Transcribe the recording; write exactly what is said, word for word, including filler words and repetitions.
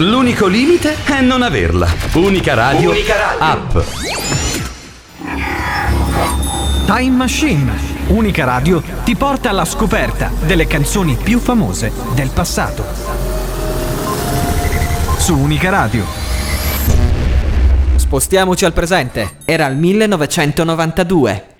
L'unico limite è non averla. Unica Radio, Unica Radio. App. Time Machine. Unica Radio ti porta alla scoperta delle canzoni più famose del passato. Su Unica Radio. Spostiamoci al presente. Era il millenovecentonovantadue.